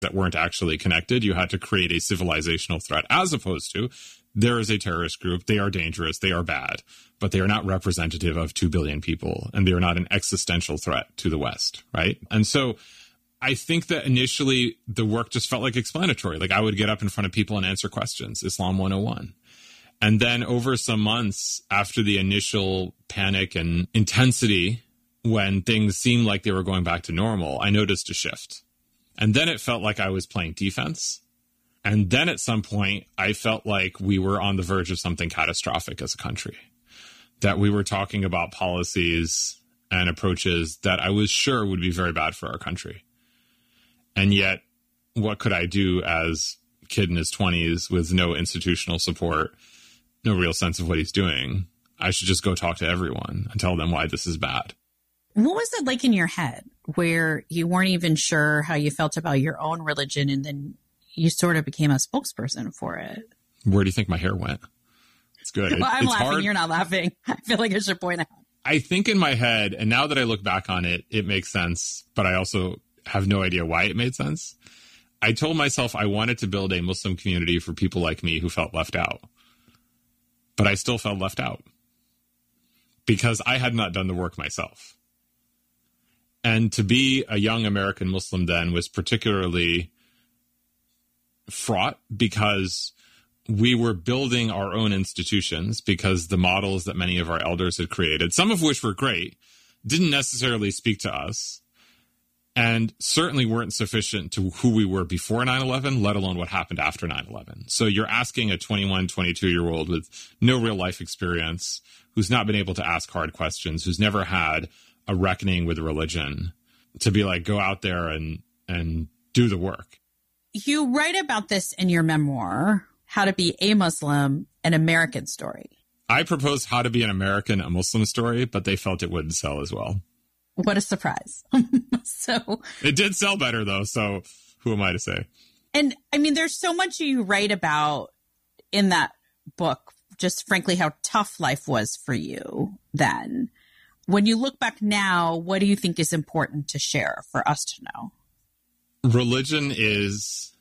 that weren't actually connected. You had to create a civilizational threat, as opposed to there is a terrorist group. They are dangerous. They are bad, but they are not representative of 2 billion people, and they are not an existential threat to the West, right? And so I think that initially the work just felt like explanatory. Like I would get up in front of people and answer questions, Islam 101. And then over some months after the initial panic and intensity, when things seemed like they were going back to normal, I noticed a shift. And then it felt like I was playing defense. And then at some point, I felt like we were on the verge of something catastrophic as a country, that we were talking about policies and approaches that I was sure would be very bad for our country. And yet, what could I do as a kid in his 20s with no institutional support, no real sense of what he's doing? I should just go talk to everyone and tell them why this is bad. What was it like in your head where you weren't even sure how you felt about your own religion, and then you sort of became a spokesperson for it? Where do you think my hair went? It's good. Well, I'm it's laughing. hard. You're not laughing. I feel like I should point out. I think in my head, and now that I look back on it, it makes sense, but I also have no idea why it made sense. I told myself I wanted to build a Muslim community for people like me who felt left out. But I still felt left out because I had not done the work myself. And to be a young American Muslim then was particularly fraught because we were building our own institutions, because the models that many of our elders had created, some of which were great, didn't necessarily speak to us and certainly weren't sufficient to who we were before 9/11, let alone what happened after 9/11. So you're asking a 21, 22-year-old with no real life experience, who's not been able to ask hard questions, who's never had a reckoning with religion, to be like, go out there and do the work. You write about this in your memoir, How to Be a Muslim, an American Story. I proposed How to Be an American, a Muslim Story, but they felt it wouldn't sell as well. What a surprise. So it did sell better, though, so who am I to say? And I mean, there's so much you write about in that book, just frankly, how tough life was for you then. When you look back now, what do you think is important to share for us to know? Religion is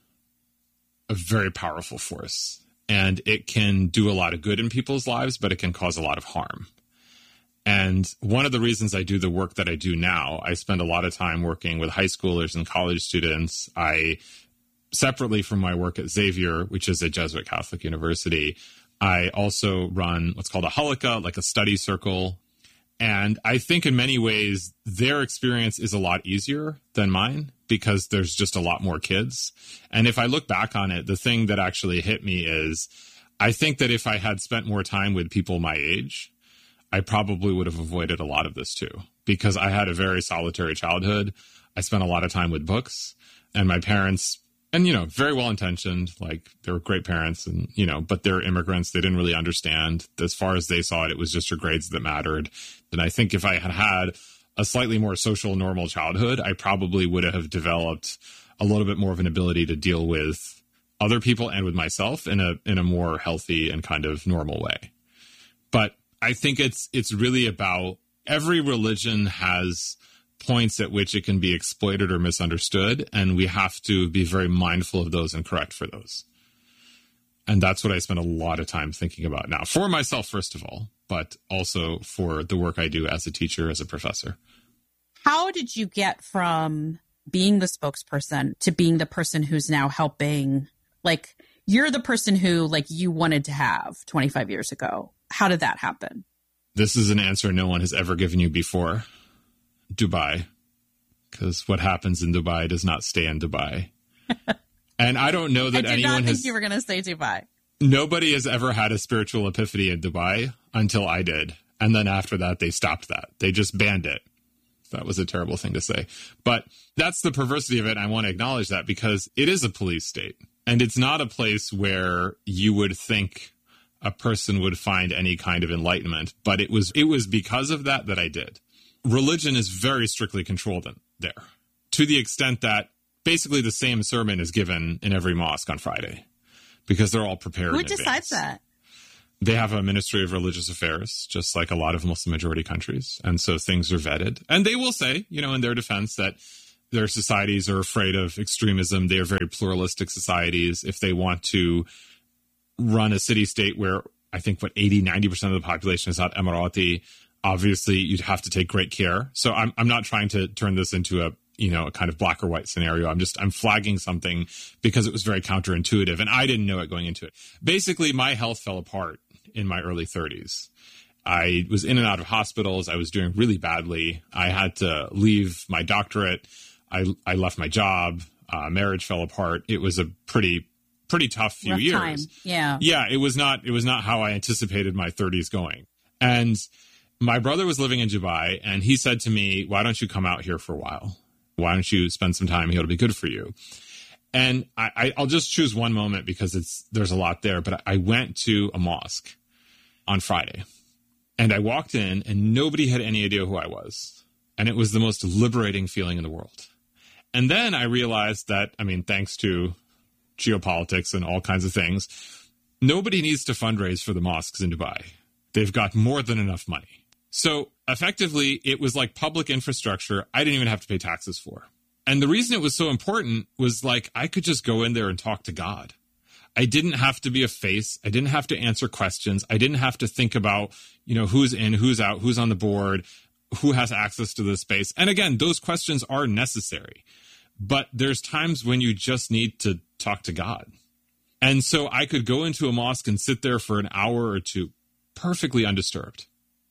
a very powerful force, and it can do a lot of good in people's lives, but it can cause a lot of harm. And one of the reasons I do the work that I do now, I spend a lot of time working with high schoolers and college students. I, separately from my work at Xavier, which is a Jesuit Catholic university, I also run what's called a halakha, like a study circle. And I think in many ways, their experience is a lot easier than mine because there's just a lot more kids. And if I look back on it, the thing that actually hit me is I think that if I had spent more time with people my age, I probably would have avoided a lot of this too, because I had a very solitary childhood. I spent a lot of time with books, and my parents, and, you know, very well-intentioned, like they were great parents and, you know, but they're immigrants. They didn't really understand. As far as they saw it, it was just your grades that mattered. And I think if I had had a slightly more social, normal childhood, I probably would have developed a little bit more of an ability to deal with other people and with myself in a more healthy and kind of normal way. But I think it's really about every religion has points at which it can be exploited or misunderstood, and we have to be very mindful of those and correct for those. And that's what I spend a lot of time thinking about now, for myself, first of all, but also for the work I do as a teacher, as a professor. How did you get from being the spokesperson to being the person who's now helping? Like, you're the person who, like, you wanted to have 25 years ago. How did that happen? This is an answer no one has ever given you before. Dubai. Because what happens in Dubai does not stay in Dubai. And I don't know that anyone has... I did not think you were going to say Dubai. Nobody has ever had a spiritual epiphany in Dubai until I did. And then after that, they stopped that. They just banned it. That was a terrible thing to say. But that's the perversity of it. And I want to acknowledge that because it is a police state. And it's not a place where you would think a person would find any kind of enlightenment. But it was because of that I did. Religion is very strictly controlled there, to the extent that basically the same sermon is given in every mosque on Friday because they're all prepared in advance. Who decides that? They have a Ministry of Religious Affairs, just like a lot of Muslim majority countries. And so things are vetted. And they will say, you know, in their defense that their societies are afraid of extremism. They are very pluralistic societies. If they want to run a city-state where I think 80, 90% of the population is not Emirati, obviously you'd have to take great care. So I'm not trying to turn this into a kind of black or white scenario. I'm flagging something because it was very counterintuitive and I didn't know it going into it. Basically, my health fell apart in my early 30s. I was in and out of hospitals. I was doing really badly. I had to leave my doctorate. I left my job. Marriage fell apart. It was a pretty tough few Rough years. Time. Yeah. Yeah. It was not how I anticipated my 30s going. And my brother was living in Dubai and he said to me, why don't you come out here for a while? Why don't you spend some time here? It'll be good for you. And I'll just choose one moment because there's a lot there. But I went to a mosque on Friday and I walked in and nobody had any idea who I was. And it was the most liberating feeling in the world. And then I realized that, thanks to geopolitics and all kinds of things, nobody needs to fundraise for the mosques in Dubai. They've got more than enough money. So effectively, it was like public infrastructure I didn't even have to pay taxes for. And the reason it was so important was I could just go in there and talk to God. I didn't have to be a face. I didn't have to answer questions. I didn't have to think about, who's in, who's out, who's on the board, who has access to this space. And again, those questions are necessary. But there's times when you just need to talk to God. And so I could go into a mosque and sit there for an hour or two, perfectly undisturbed.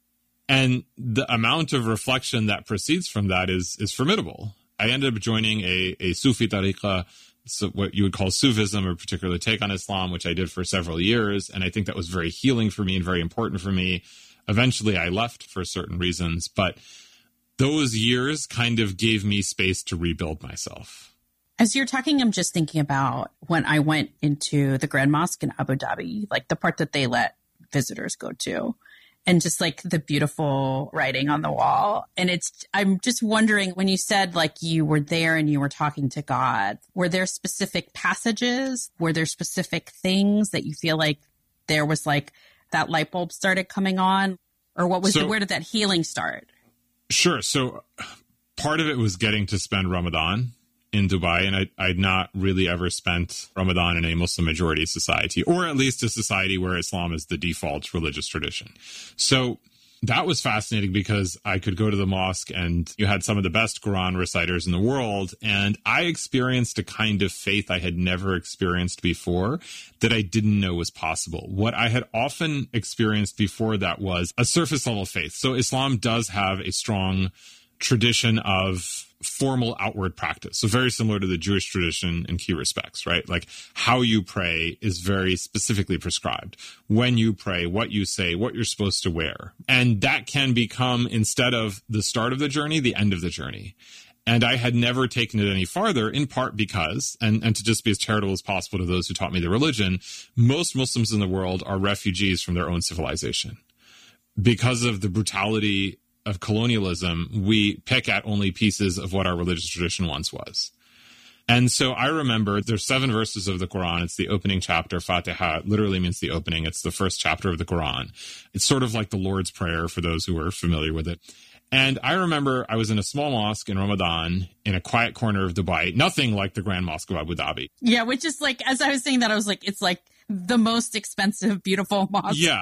And the amount of reflection that proceeds from that is formidable. I ended up joining a Sufi tariqa, so what you would call Sufism, or particular take on Islam, which I did for several years. And I think that was very healing for me and very important for me. Eventually, I left for certain reasons, but those years kind of gave me space to rebuild myself. As you're talking, I'm just thinking about when I went into the Grand Mosque in Abu Dhabi, the part that they let visitors go to. And just the beautiful writing on the wall. And I'm just wondering, when you said you were there and you were talking to God, were there specific passages? Were there specific things that you feel there was that light bulb started coming on? Or where did that healing start? Sure. So part of it was getting to spend Ramadan in Dubai, and I'd not really ever spent Ramadan in a Muslim majority society, or at least a society where Islam is the default religious tradition. So that was fascinating because I could go to the mosque and you had some of the best Quran reciters in the world, and I experienced a kind of faith I had never experienced before that I didn't know was possible. What I had often experienced before that was a surface level faith. So Islam does have a strong tradition of formal outward practice. So very similar to the Jewish tradition in key respects, right? How you pray is very specifically prescribed. When you pray, what you say, what you're supposed to wear. And that can become, instead of the start of the journey, the end of the journey. And I had never taken it any farther, in part because, and to just be as charitable as possible to those who taught me the religion, most Muslims in the world are refugees from their own civilization. Because of the brutality of colonialism, we pick at only pieces of what our religious tradition once was. And so I remember there's 7 verses of the Quran. It's the opening chapter. Fatiha literally means the opening. It's the first chapter of the Quran. It's sort of like the Lord's Prayer for those who are familiar with it. And I remember I was in a small mosque in Ramadan in a quiet corner of Dubai, nothing like the Grand Mosque of Abu Dhabi. Yeah, which is as I was saying that, I was it's the most expensive, beautiful mosque. Yeah,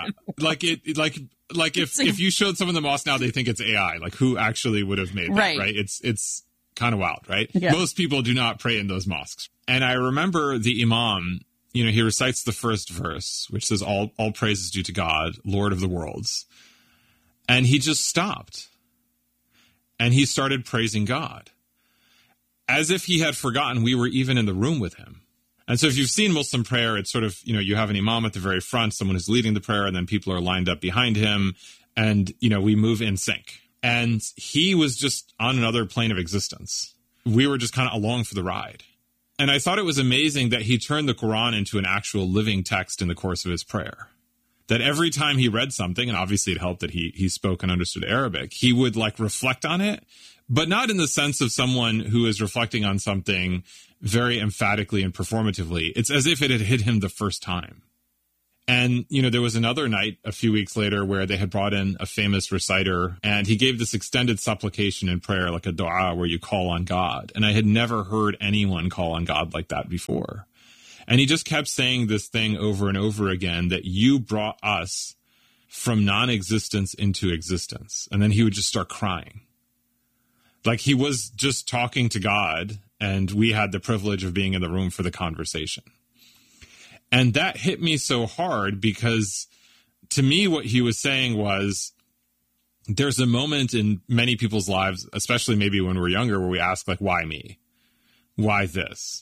if you showed someone the mosque now, they think it's AI. Who actually would have made that, right? It's kind of wild, right? Yeah. Most people do not pray in those mosques. And I remember the imam, he recites the first verse, which says, all praise is due to God, Lord of the worlds. And he just stopped. And he started praising God, as if he had forgotten we were even in the room with him. And so if you've seen Muslim prayer, it's sort of, you have an imam at the very front, someone who's leading the prayer, and then people are lined up behind him. And, we move in sync. And he was just on another plane of existence. We were just kind of along for the ride. And I thought it was amazing that he turned the Quran into an actual living text in the course of his prayer. That every time he read something, and obviously it helped that he spoke and understood Arabic, he would reflect on it, but not in the sense of someone who is reflecting on something very emphatically and performatively. It's as if it had hit him the first time. And, there was another night a few weeks later where they had brought in a famous reciter, and he gave this extended supplication and prayer, like a dua where you call on God. And I had never heard anyone call on God like that before. And he just kept saying this thing over and over again, that you brought us from non-existence into existence. And then he would just start crying. Like he was just talking to God, and we had the privilege of being in the room for the conversation. And that hit me so hard because to me, what he was saying was, there's a moment in many people's lives, especially maybe when we're younger, where we ask, like, why me? Why this?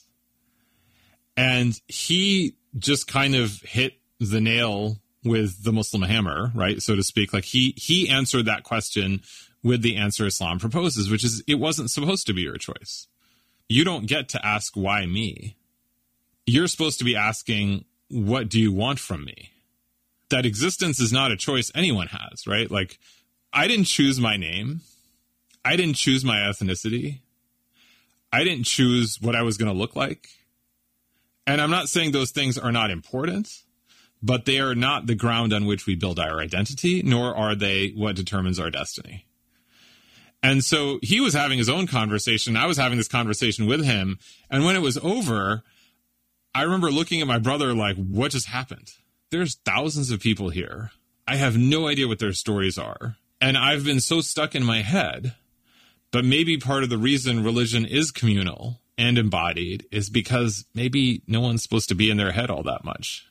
And he just kind of hit the nail with the Muslim hammer, right? So to speak, like he answered that question with the answer Islam proposes, which is, it wasn't supposed to be your choice. You don't get to ask, why me? You're supposed to be asking, what do you want from me? That existence is not a choice anyone has, right? Like, I didn't choose my name. I didn't choose my ethnicity. I didn't choose what I was going to look like. And I'm not saying those things are not important, but they are not the ground on which we build our identity, nor are they what determines our destiny. And so he was having his own conversation. I was having this conversation with him. And when it was over, I remember looking at my brother like, what just happened? There's thousands of people here. I have no idea what their stories are. And I've been so stuck in my head. But maybe part of the reason religion is communal and embodied is because maybe no one's supposed to be in their head all that much.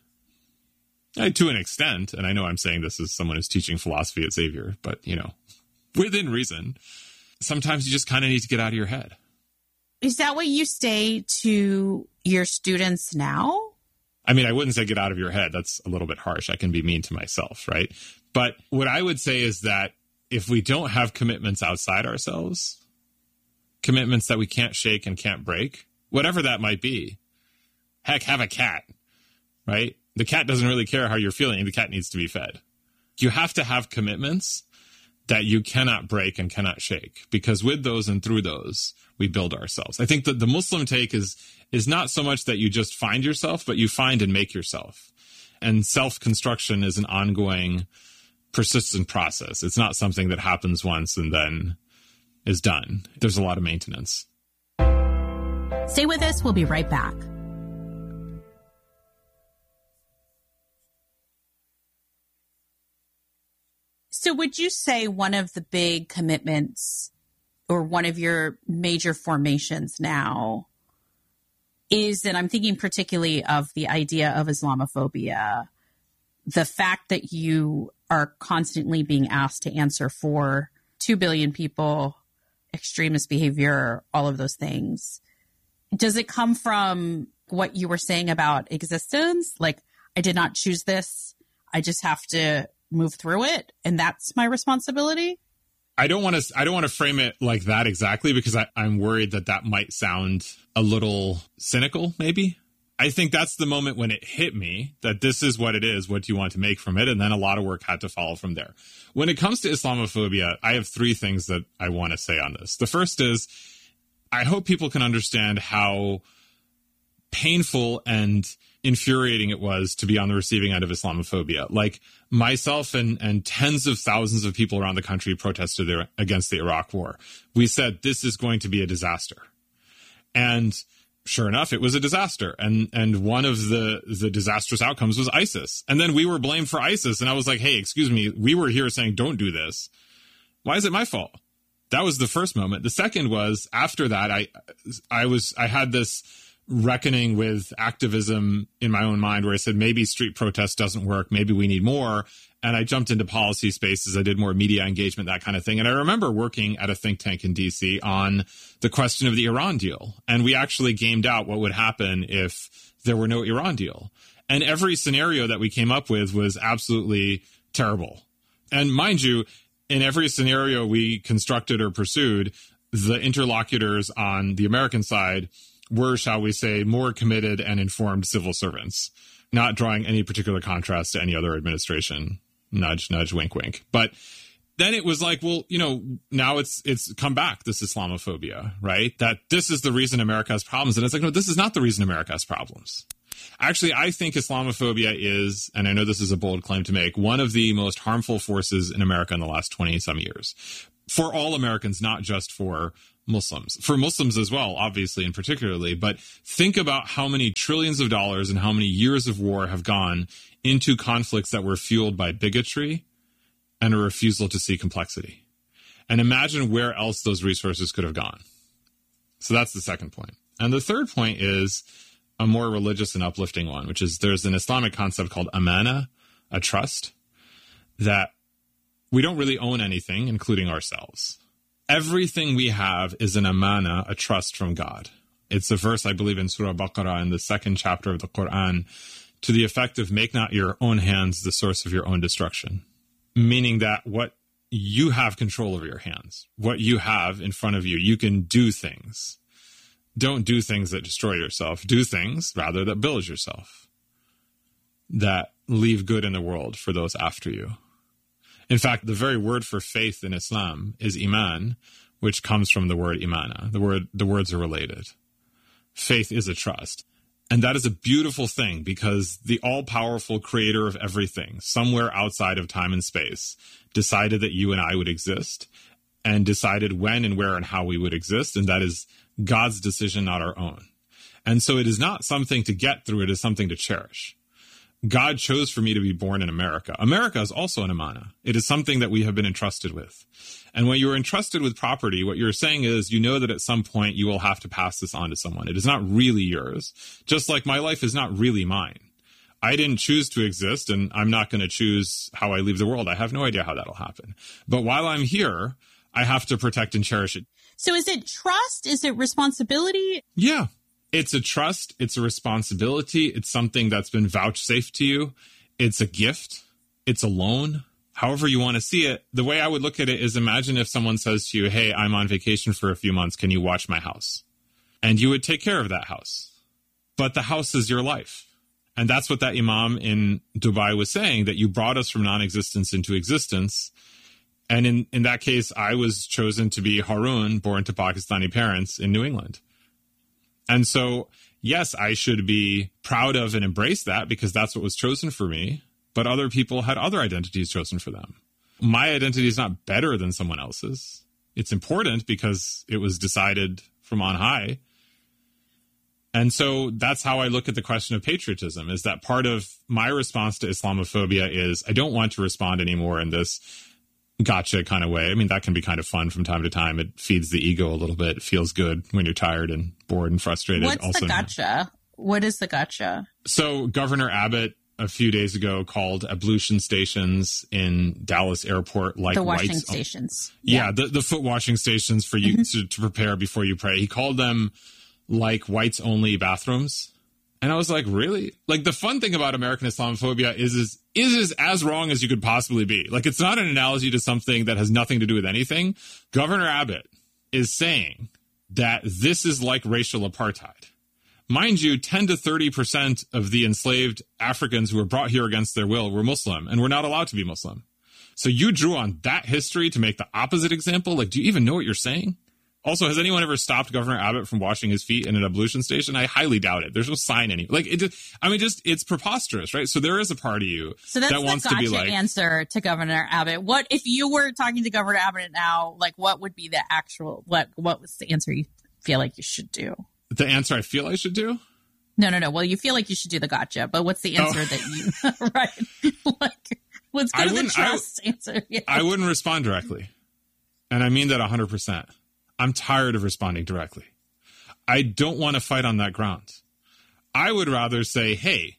To an extent, and I know I'm saying this as someone who's teaching philosophy at Xavier, but, within reason, sometimes you just kind of need to get out of your head. Is that what you say to your students now? I mean, I wouldn't say get out of your head. That's a little bit harsh. I can be mean to myself, right? But what I would say is that if we don't have commitments outside ourselves, commitments that we can't shake and can't break, whatever that might be, heck, have a cat, right? The cat doesn't really care how you're feeling. The cat needs to be fed. You have to have commitments that you cannot break and cannot shake, because with those and through those, we build ourselves. I think that the Muslim take is not so much that you just find yourself, but you find and make yourself. And self-construction is an ongoing, persistent process. It's not something that happens once and then is done. There's a lot of maintenance. Stay with us. We'll be right back. So would you say one of the big commitments or one of your major formations now is, and I'm thinking particularly of the idea of Islamophobia, the fact that you are constantly being asked to answer for 2 billion people, extremist behavior, all of those things. Does it come from what you were saying about existence? Like, I did not choose this. I just have to move through it, and that's my responsibility? I don't want to frame it like that exactly, because I'm worried that might sound a little cynical, maybe. I think that's the moment when it hit me that this is what it is. What do you want to make from it? And then a lot of work had to follow from there. When it comes to Islamophobia, I have 3 things that I want to say on this. The first is, I hope people can understand how painful and infuriating it was to be on the receiving end of Islamophobia. Like, myself and tens of thousands of people around the country protested against the Iraq War. We said, this is going to be a disaster. And sure enough, it was a disaster. And one of the disastrous outcomes was ISIS. And then we were blamed for ISIS. And I was like, hey, excuse me, we were here saying, don't do this. Why is it my fault? That was the first moment. The second was, after that, I had this reckoning with activism in my own mind where I said, maybe street protest doesn't work. Maybe we need more. And I jumped into policy spaces. I did more media engagement, that kind of thing. And I remember working at a think tank in DC on the question of the Iran deal. And we actually gamed out what would happen if there were no Iran deal. And every scenario that we came up with was absolutely terrible. And mind you, in every scenario we constructed or pursued, the interlocutors on the American side were, shall we say, more committed and informed civil servants, not drawing any particular contrast to any other administration. Nudge, nudge, wink, wink. But then it was like, well, now it's come back, this Islamophobia, right? That this is the reason America has problems. And it's like, no, this is not the reason America has problems. Actually, I think Islamophobia is, and I know this is a bold claim to make, one of the most harmful forces in America in the last 20-some years. For all Americans, not just for Muslims. For Muslims as well, obviously, and particularly. But think about how many trillions of dollars and how many years of war have gone into conflicts that were fueled by bigotry and a refusal to see complexity. And imagine where else those resources could have gone. So that's the second point. And the third point is a more religious and uplifting one, which is there's an Islamic concept called amana, a trust, that we don't really own anything, including ourselves. Everything we have is an amana, a trust from God. It's a verse, I believe, in Surah Baqarah in the second chapter of the Quran, to the effect of make not your own hands the source of your own destruction. Meaning that what you have control over your hands, what you have in front of you, you can do things. Don't do things that destroy yourself. Do things, rather, that build yourself, that leave good in the world for those after you. In fact, the very word for faith in Islam is iman, which comes from the word imana. The words are related. Faith is a trust. And that is a beautiful thing because the all-powerful creator of everything, somewhere outside of time and space, decided that you and I would exist and decided when and where and how we would exist. And that is God's decision, not our own. And so it is not something to get through. It is something to cherish. God chose for me to be born in America. America is also an amana. It is something that we have been entrusted with. And when you're entrusted with property, what you're saying is you know that at some point you will have to pass this on to someone. It is not really yours. Just like my life is not really mine. I didn't choose to exist, and I'm not going to choose how I leave the world. I have no idea how that'll happen. But while I'm here, I have to protect and cherish it. So is it trust? Is it responsibility? Yeah. It's a trust. It's a responsibility. It's something that's been vouchsafed to you. It's a gift. It's a loan. However you want to see it. The way I would look at it is imagine if someone says to you, hey, I'm on vacation for a few months. Can you watch my house? And you would take care of that house. But the house is your life. And that's what that imam in Dubai was saying, that you brought us from non-existence into existence. And in that case, I was chosen to be Harun, born to Pakistani parents in New England. And so, yes, I should be proud of and embrace that because that's what was chosen for me. But other people had other identities chosen for them. My identity is not better than someone else's. It's important because it was decided from on high. And so that's how I look at the question of patriotism, is that part of my response to Islamophobia is I don't want to respond anymore in this gotcha kind of way. I mean, that can be kind of fun from time to time. It feeds the ego a little bit. It feels good when you're tired and bored and frustrated. What's the gotcha? What is the gotcha? So Governor Abbott a few days ago called ablution stations in Dallas airport like the washing whites. Stations. Yeah, the foot washing stations for you to prepare before you pray. He called them like whites only bathrooms. And I was like, really? Like, the fun thing about American Islamophobia is as wrong as you could possibly be. Like, it's not an analogy to something that has nothing to do with anything. Governor Abbott is saying that this is like racial apartheid. Mind you, 10 to 30% of the enslaved Africans who were brought here against their will were Muslim and were not allowed to be Muslim. So you drew on that history to make the opposite example? Like, do you even know what you're saying? Also, has anyone ever stopped Governor Abbott from washing his feet in an ablution station? I highly doubt it. There's no sign it's preposterous, right? So there is a part of you that wants to be like. So that's the gotcha answer to Governor Abbott. What if you were talking to Governor Abbott now? Like, what would be the actual? What was the answer you feel like you should do? The answer I feel I should do? No. Well, you feel like you should do the gotcha, but what's the answer that you right? Like, let's go to the trust answer. Yeah. I wouldn't respond directly, and I mean that 100%. I'm tired of responding directly. I don't want to fight on that ground. I would rather say, hey,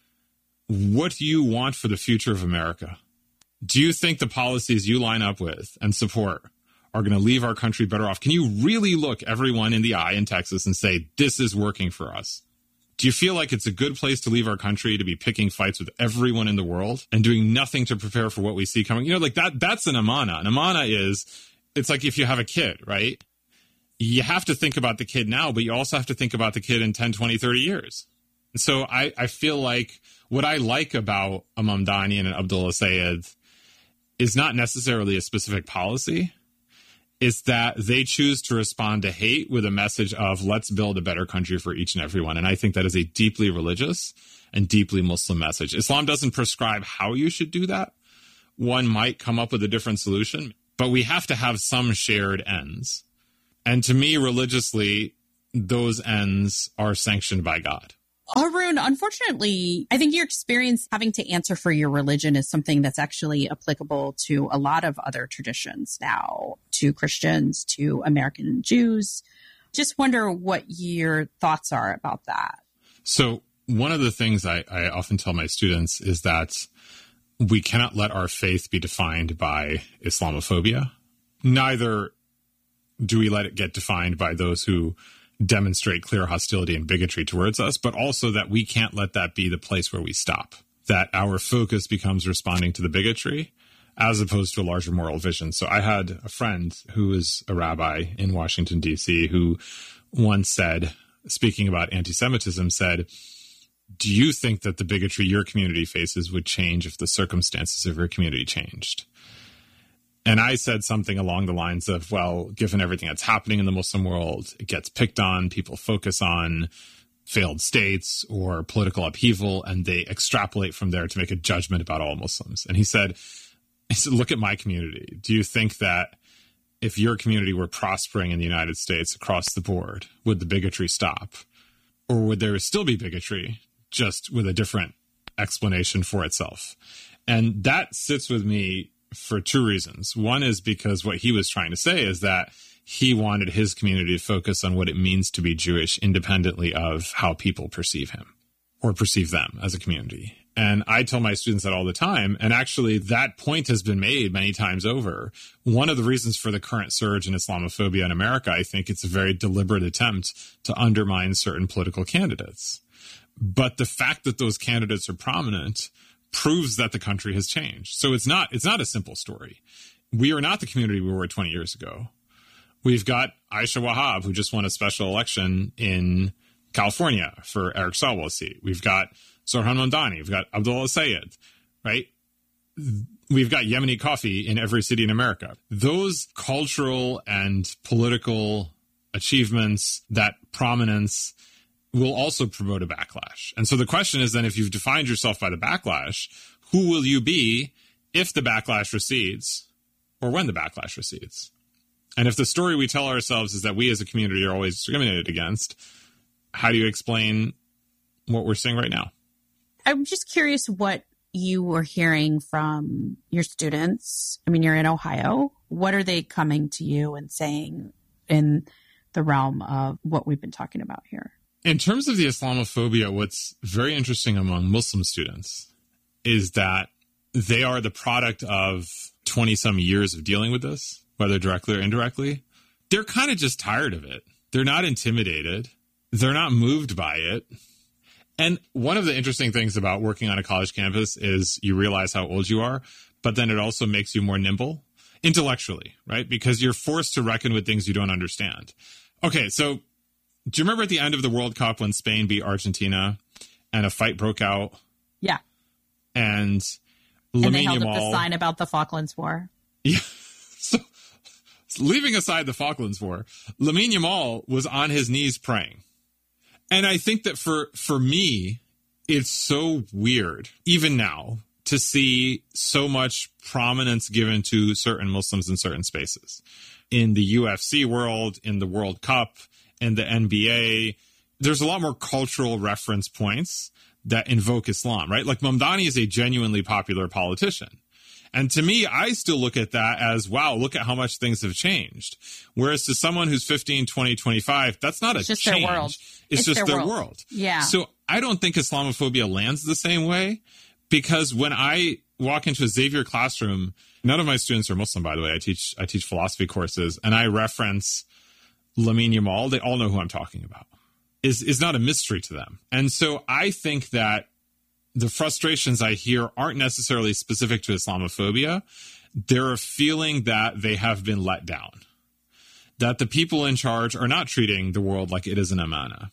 what do you want for the future of America? Do you think the policies you line up with and support are going to leave our country better off? Can you really look everyone in the eye in Texas and say, this is working for us? Do you feel like it's a good place to leave our country to be picking fights with everyone in the world and doing nothing to prepare for what we see coming? You know, like that's an amana. An amana is, it's like if you have a kid, right? You have to think about the kid now, but you also have to think about the kid in 10, 20, 30 years. And so I feel like what I like about Imam Dani and Abdullah Sayed is not necessarily a specific policy. is that they choose to respond to hate with a message of let's build a better country for each and everyone. And I think that is a deeply religious and deeply Muslim message. Islam doesn't prescribe how you should do that. One might come up with a different solution, but we have to have some shared ends. And to me, religiously, those ends are sanctioned by God. Haroon, unfortunately, I think your experience having to answer for your religion is something that's actually applicable to a lot of other traditions now, to Christians, to American Jews. Just wonder what your thoughts are about that. So one of the things I often tell my students is that we cannot let our faith be defined by Islamophobia. Neither do we let it get defined by those who demonstrate clear hostility and bigotry towards us, but also that we can't let that be the place where we stop, that our focus becomes responding to the bigotry as opposed to a larger moral vision. So I had a friend who is a rabbi in Washington, D.C., who once said, speaking about anti-Semitism, said, do you think that the bigotry your community faces would change if the circumstances of your community changed? And I said something along the lines of, well, given everything that's happening in the Muslim world, it gets picked on, people focus on failed states or political upheaval, and they extrapolate from there to make a judgment about all Muslims. And he said, look at my community. Do you think that if your community were prospering in the United States across the board, would the bigotry stop? Or would there still be bigotry, just with a different explanation for itself? And that sits with me for two reasons. One is because what he was trying to say is that he wanted his community to focus on what it means to be Jewish independently of how people perceive him or perceive them as a community. And I tell my students that all the time. And actually, that point has been made many times over. One of the reasons for the current surge in Islamophobia in America, I think it's a very deliberate attempt to undermine certain political candidates. But the fact that those candidates are prominent proves that the country has changed. So it's not a simple story. We are not the community we were 20 years ago. We've got Aisha Wahab, who just won a special election in California for Eric Swalwell's seat. We've got Zorhan Mondani. We've got Abdullah Sayed, right? We've got Yemeni coffee in every city in America. Those cultural and political achievements, that prominence, will also promote a backlash. And so the question is then, if you've defined yourself by the backlash, who will you be if the backlash recedes or when the backlash recedes? And if the story we tell ourselves is that we as a community are always discriminated against, how do you explain what we're seeing right now? I'm just curious what you were hearing from your students. I mean, you're in Ohio. What are they coming to you and saying in the realm of what we've been talking about here? In terms of the Islamophobia, what's very interesting among Muslim students is that they are the product of 20-some years of dealing with this, whether directly or indirectly. They're kind of just tired of it. They're not intimidated. They're not moved by it. And one of the interesting things about working on a college campus is you realize how old you are, but then it also makes you more nimble intellectually, right? Because you're forced to reckon with things you don't understand. Okay, so do you remember at the end of the World Cup when Spain beat Argentina and a fight broke out? Yeah. And they held up the sign about the Falklands War. Yeah. So leaving aside the Falklands War, Lamine Yamal was on his knees praying. And I think that for me, it's so weird, even now, to see so much prominence given to certain Muslims in certain spaces. In the UFC world, in the World Cup, in the NBA, there's a lot more cultural reference points that invoke Islam, right? Like Mamdani is a genuinely popular politician. And to me, I still look at that as, wow, look at how much things have changed. Whereas to someone who's 15, 20, 25, that's not a change. Their world. It's just their world. Yeah. So I don't think Islamophobia lands the same way, because when I walk into a Xavier classroom, none of my students are Muslim, by the way. I teach philosophy courses, and I reference Lamine Yamal. They all know who I'm talking about. Is not a mystery to them. And so I think that the frustrations I hear aren't necessarily specific to Islamophobia. They're a feeling that they have been let down, that the people in charge are not treating the world like it is an amana,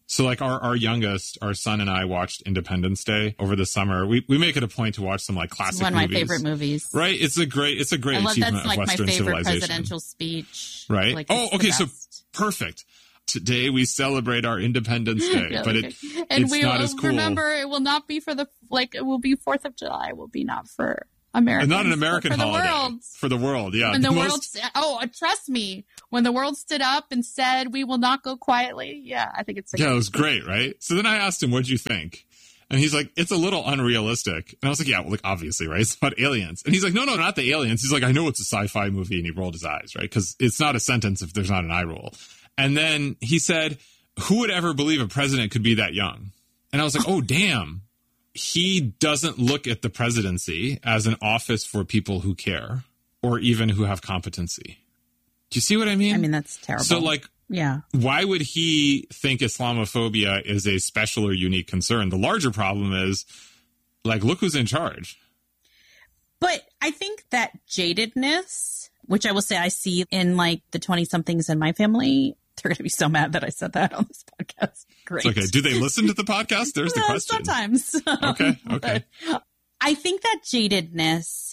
So like our youngest, our son and I watched Independence Day over the summer. We make it a point to watch some like classic It's one of my favorite movies. Right? It's a great I love achievement that's like of Western my favorite civilization. presidential speech. Right? Like, oh, it's the okay, so best. perfect. Today we celebrate our Independence Day, Yeah, but okay. it's not as cool. Remember, it will not be for it will be 4th of July. It will be not for Americans. Not an American for holiday. The world. For the world, yeah. When the world, trust me, when the world stood up and said, we will not go quietly. Yeah, I think it's it was great, right? So then I asked him, what'd you think? And he's like, it's a little unrealistic. And I was like, yeah, well, like, obviously, right? It's about aliens. And he's like, no, not the aliens. He's like, I know it's a sci-fi movie. And he rolled his eyes, right? Because it's not a sentence if there's not an eye roll. And then he said, who would ever believe a president could be that young? And I was like, oh, damn. He doesn't look at the presidency as an office for people who care or even who have competency. Do you see what I mean? I mean, that's terrible. So, like, yeah. Why would he think Islamophobia is a special or unique concern? The larger problem is, like, look who's in charge. But I think that jadedness, which I will say I see in, like, the 20-somethings in my family, they're going to be so mad that I said that on this podcast. Great. It's okay. Do they listen to the podcast? There's the question. Sometimes. Okay. I think that jadedness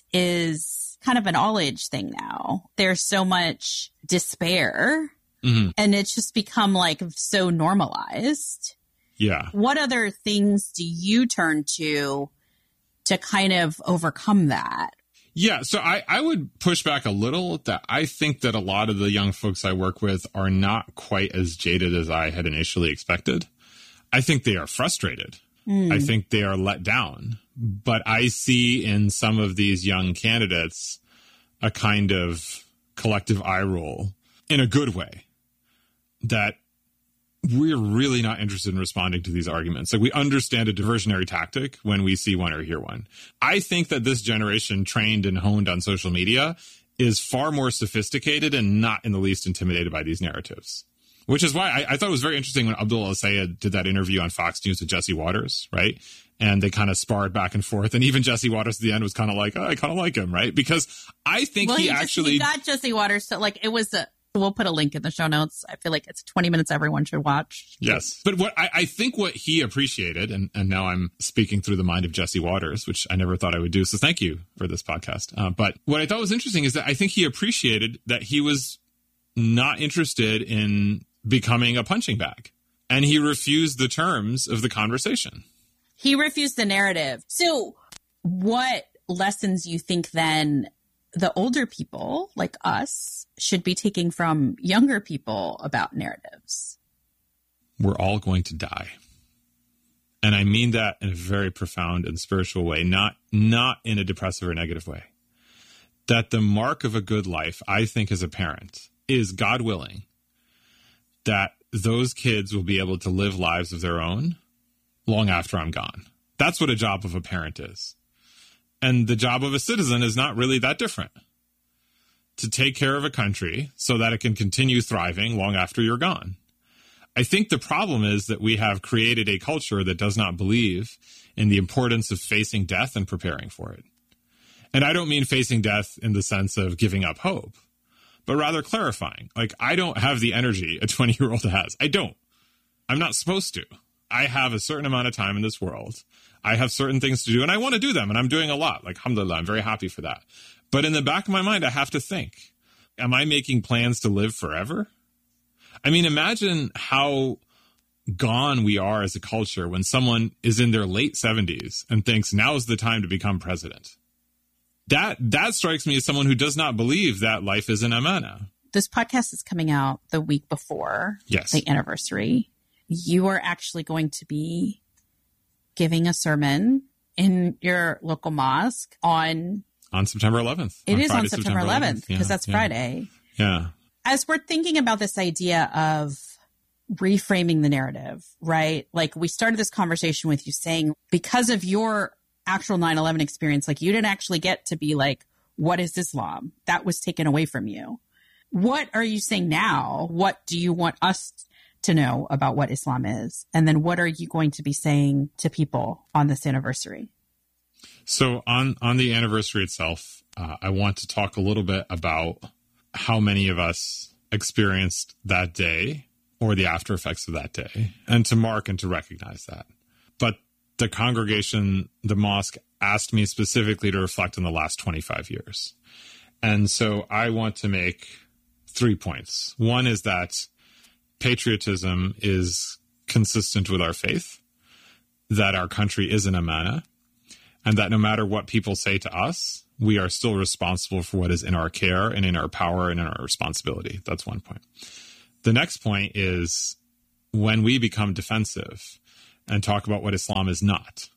is kind of an all-age thing now. There's so much despair, and it's just become, like, so normalized. Yeah. What other things do you turn to kind of overcome that? Yeah, so I would push back a little that I think that a lot of the young folks I work with are not quite as jaded as I had initially expected. I think they are frustrated. I think they are let down. But I see in some of these young candidates a kind of collective eye roll in a good way that we're really not interested in responding to these arguments. Like, we understand a diversionary tactic when we see one or hear one. I think that this generation trained and honed on social media is far more sophisticated and not in the least intimidated by these narratives, which is why I thought it was very interesting when Abdul El-Sayed did that interview on Fox News with Jesse Waters, right? And they kind of sparred back and forth. And even Jesse Waters at the end was kind of like, oh, I kind of like him, right? Because I think he got Jesse Waters. So, like, it was we'll put a link in the show notes. I feel like it's 20 minutes everyone should watch. Yes. But what I think what he appreciated, and now I'm speaking through the mind of Jesse Waters, which I never thought I would do. So thank you for this podcast. But what I thought was interesting is that I think he appreciated that he was not interested in becoming a punching bag. And he refused the terms of the conversation. He refused the narrative. So what lessons you think then the older people like us should be taking from younger people about narratives? We're all going to die. And I mean that in a very profound and spiritual way, not in a depressive or negative way. That the mark of a good life, I think, as a parent, is, God willing, that those kids will be able to live lives of their own long after I'm gone. That's what a job of a parent is. And the job of a citizen is not really that different. To take care of a country so that it can continue thriving long after you're gone. I think the problem is that we have created a culture that does not believe in the importance of facing death and preparing for it. And I don't mean facing death in the sense of giving up hope, but rather clarifying. Like, I don't have the energy a 20-year-old has. I don't. I'm not supposed to. I have a certain amount of time in this world. I have certain things to do, and I want to do them, and I'm doing a lot. Like, alhamdulillah, I'm very happy for that. But in the back of my mind, I have to think, am I making plans to live forever? I mean, imagine how gone we are as a culture when someone is in their late 70s and thinks now's the time to become president. That strikes me as someone who does not believe that life is an amana. This podcast is coming out the week before Yes. the anniversary. You are actually going to be giving a sermon in your local mosque on September 11th. It is on September 11th because that's Friday. Yeah. As we're thinking about this idea of reframing the narrative, right? Like, we started this conversation with you saying, because of your actual 9/11 experience, like, you didn't actually get to be like, what is Islam? That was taken away from you. What are you saying now? What do you want us to know about what Islam is? And then what are you going to be saying to people on this anniversary? So on the anniversary itself, I want to talk a little bit about how many of us experienced that day or the after effects of that day, and to mark and to recognize that. But the congregation, the mosque, asked me specifically to reflect on the last 25 years. And so I want to make 3 points. One is that patriotism is consistent with our faith, that our country is an amana, and that no matter what people say to us, we are still responsible for what is in our care and in our power and in our responsibility. That's one point. The next point is when we become defensive and talk about what Islam is not,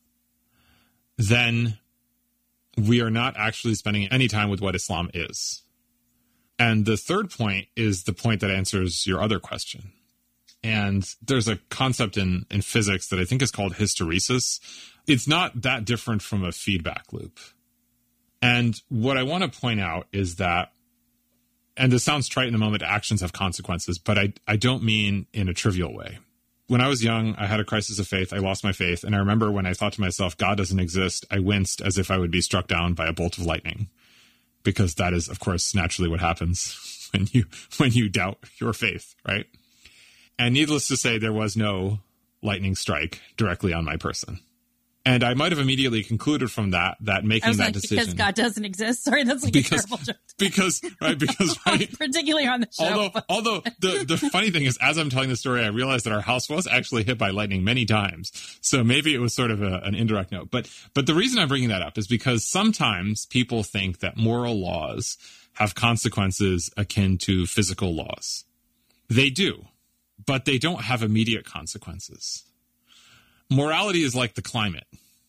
then we are not actually spending any time with what Islam is. And the third point is the point that answers your other question. And there's a concept in physics that I think is called hysteresis. It's not that different from a feedback loop. And what I want to point out is that, and this sounds trite in the moment, actions have consequences, but I don't mean in a trivial way. When I was young, I had a crisis of faith. I lost my faith. And I remember when I thought to myself, God doesn't exist, I winced as if I would be struck down by a bolt of lightning. Because that is, of course, naturally what happens when you doubt your faith, right? And needless to say, there was no lightning strike directly on my person. And I might have immediately concluded from that making that decision. Because God doesn't exist. Sorry, that's like a terrible joke. Because right. Particularly on the show. Although the funny thing is, as I'm telling the story, I realized that our house was actually hit by lightning many times. So maybe it was sort of an indirect note. But the reason I'm bringing that up is because sometimes people think that moral laws have consequences akin to physical laws. They do, but they don't have immediate consequences. Morality is like the climate.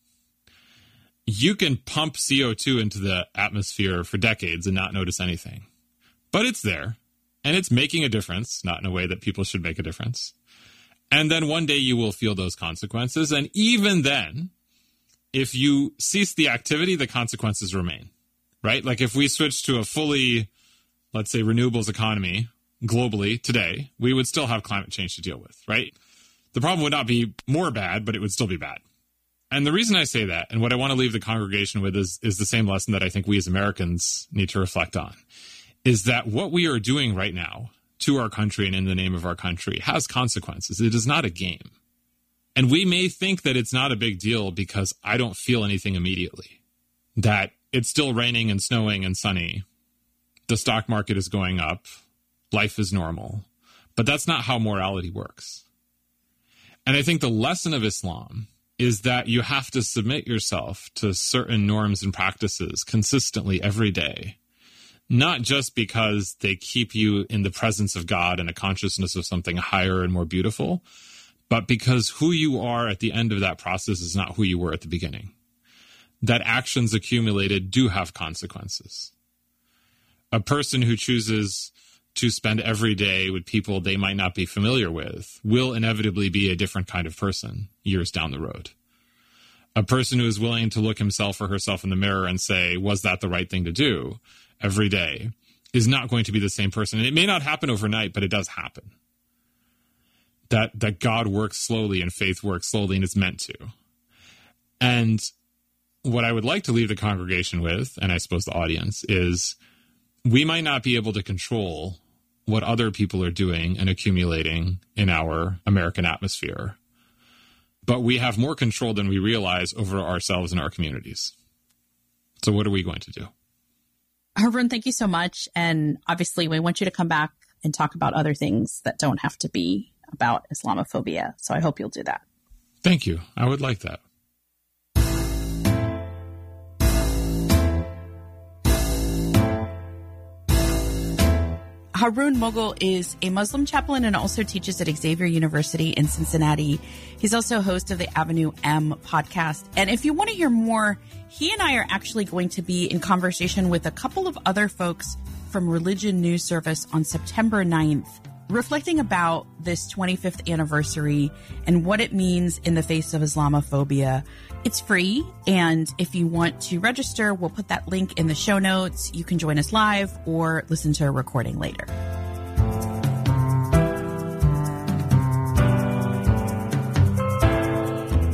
You can pump CO2 into the atmosphere for decades and not notice anything. But it's there, and it's making a difference, not in a way that people should make a difference. And then one day you will feel those consequences. And even then, if you cease the activity, the consequences remain, right? Like if we switch to a fully, let's say, renewables economy globally today, we would still have climate change to deal with, right? The problem would not be more bad, but it would still be bad. And the reason I say that, and what I want to leave the congregation with is the same lesson that I think we as Americans need to reflect on, is that what we are doing right now to our country and in the name of our country has consequences. It is not a game. And we may think that it's not a big deal because I don't feel anything immediately, that it's still raining and snowing and sunny. The stock market is going up. Life is normal. But that's not how morality works. And I think the lesson of Islam is that you have to submit yourself to certain norms and practices consistently every day, not just because they keep you in the presence of God and a consciousness of something higher and more beautiful, but because who you are at the end of that process is not who you were at the beginning. That actions accumulated do have consequences. A person who chooses to spend every day with people they might not be familiar with will inevitably be a different kind of person years down the road. A person who is willing to look himself or herself in the mirror and say, was that the right thing to do every day, is not going to be the same person. And it may not happen overnight, but it does happen. That God works slowly and faith works slowly, and it's meant to. And what I would like to leave the congregation with, and I suppose the audience, is we might not be able to control what other people are doing and accumulating in our American atmosphere, but we have more control than we realize over ourselves and our communities. So what are we going to do? Haroon, thank you so much. And obviously, we want you to come back and talk about other things that don't have to be about Islamophobia. So I hope you'll do that. Thank you. I would like that. Haroon Moghal is a Muslim chaplain and also teaches at Xavier University in Cincinnati. He's also host of the Avenue M podcast. And if you want to hear more, he and I are actually going to be in conversation with a couple of other folks from Religion News Service on September 9th, reflecting about this 25th anniversary and what it means in the face of Islamophobia. It's free, and if you want to register, we'll put that link in the show notes. You can join us live or listen to a recording later.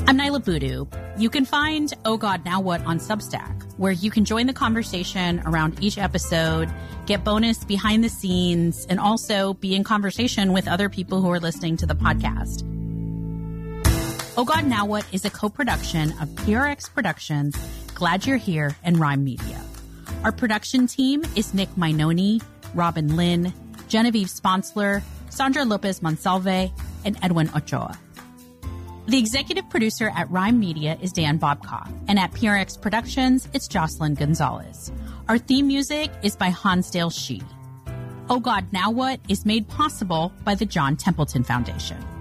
I'm Nyla Boodoo. You can find Oh God, Now What on Substack, where you can join the conversation around each episode, get bonus behind the scenes, and also be in conversation with other people who are listening to the podcast. Oh God, Now What is a co-production of PRX Productions, Glad You're Here, and Rhyme Media. Our production team is Nick Minoni, Robin Lynn, Genevieve Sponsler, Sandra Lopez Monsalve, and Edwin Ochoa. The executive producer at Rhyme Media is Dan Bobkoff, and at PRX Productions, it's Jocelyn Gonzalez. Our theme music is by Hansdale Shee. Oh God, Now What is made possible by the John Templeton Foundation.